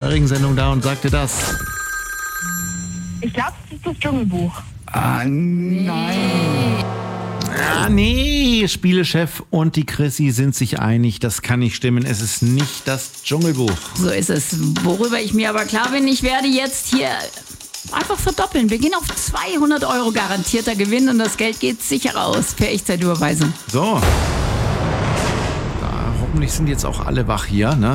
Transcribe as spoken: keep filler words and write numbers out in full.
vorherigen Sendung da und sagte das. Ich glaube, es ist das Dschungelbuch. Ah, nein. Ah, nee, Spielechef und die Chrissy sind sich einig, das kann nicht stimmen. Es ist nicht das Dschungelbuch. So ist es. Worüber ich mir aber klar bin, ich werde jetzt hier einfach verdoppeln. Wir gehen auf zweihundert Euro garantierter Gewinn und das Geld geht sicher raus per Echtzeitüberweisung. So. Da, hoffentlich sind jetzt auch alle wach hier, ne?